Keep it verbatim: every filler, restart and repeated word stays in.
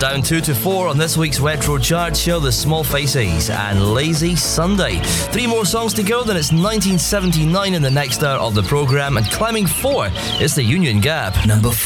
Down two to four on this week's Retro Chart show, The Small Faces and Lazy Sunday. Three more songs to go, then it's nineteen seventy-nine in the next hour of the programme, and climbing four is the Union Gap. Number four.